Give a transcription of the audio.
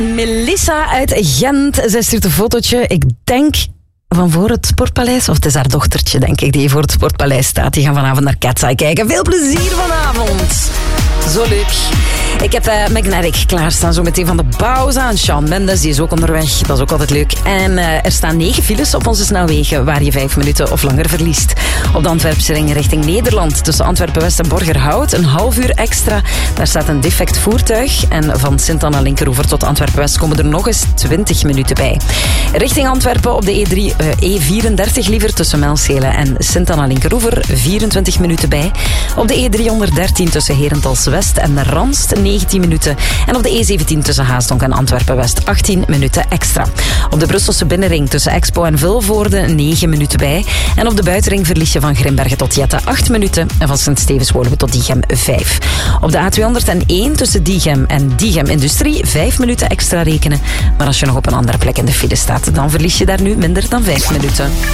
Melissa uit Gent. Zij stuurt een fotootje, ik denk van voor het Sportpaleis. Of het is haar dochtertje, denk ik, die voor het Sportpaleis staat. Die gaan vanavond naar Cat's Eye kijken. Veel plezier vanavond. Zo leuk. Ik heb Magnetic klaarstaan, zo meteen van de pauze aan. Shawn Mendes, die is ook onderweg. Dat is ook altijd leuk. En er staan 9 files op onze snelwegen waar je 5 minuten of langer verliest. Op de Antwerpse ring richting Nederland, tussen Antwerpen-West en Borgerhout, een half uur extra. Daar staat een defect voertuig. En van Sint-Anna-Linkeroever tot Antwerpen-West komen er nog eens 20 minuten bij. Richting Antwerpen op de E34 liever, tussen Melschelen en Sint-Anna-Linkeroever, 24 minuten bij. Op de E313 tussen Herentals-West en de Ranst, 19 minuten. En op de E17 tussen Haasdonk en Antwerpen-West 18 minuten extra. Op de Brusselse binnenring tussen Expo en Vilvoorde 9 minuten bij. En op de buitenring verlies je van Grimbergen tot Jette 8 minuten. En van Sint-Stevens-Woluwe tot Diegem 5. Op de A201 tussen Diegem en Diegem Industrie 5 minuten extra rekenen. Maar als je nog op een andere plek in de file staat, dan verlies je daar nu minder dan 5 minuten.